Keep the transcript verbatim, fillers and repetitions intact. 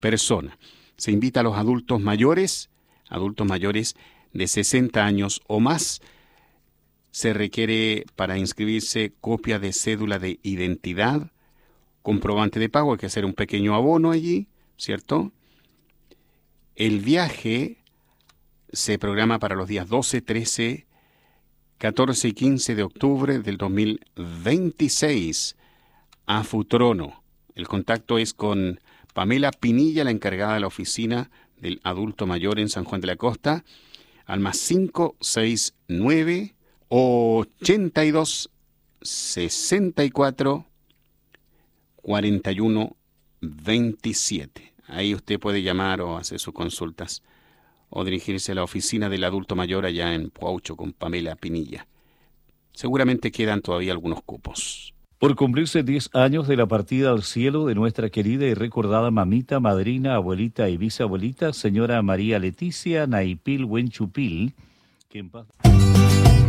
persona. Se invita a los adultos mayores, adultos mayores de sesenta años o más. Se requiere para inscribirse copia de cédula de identidad, comprobante de pago, hay que hacer un pequeño abono allí, ¿cierto? El viaje se programa para los días doce, trece, catorce y quince de octubre del dos mil veintiséis a Futrono. El contacto es con Pamela Pinilla, la encargada de la oficina del adulto mayor en San Juan de la Costa, al más cinco seis nueve, ochenta y dos, sesenta y cuatro, cuarenta y uno, veintisiete. Ahí usted puede llamar o hacer sus consultas o dirigirse a la oficina del adulto mayor allá en Puaucho con Pamela Pinilla. Seguramente quedan todavía algunos cupos. Por cumplirse diez años de la partida al cielo de nuestra querida y recordada mamita, madrina, abuelita y bisabuelita, señora María Leticia Naipil Huenchupil, que en paz...